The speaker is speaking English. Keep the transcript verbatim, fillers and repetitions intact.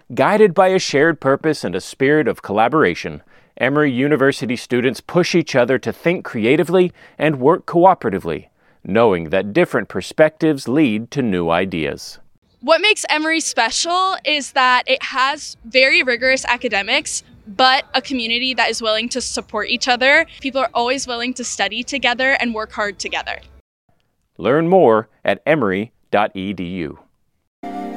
Guided by a shared purpose and a spirit of collaboration, Emory University students push each other to think creatively and work cooperatively, knowing that different perspectives lead to new ideas. What makes Emory special is that it has very rigorous academics, but a community that is willing to support each other. People are always willing to study together and work hard together. Learn more at emory dot e d u.